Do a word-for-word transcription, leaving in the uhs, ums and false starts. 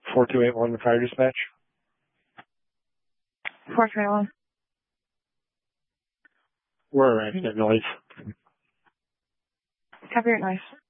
four two eight one, the fire dispatch. four two eight one. We're arriving at noise. Copy your noise.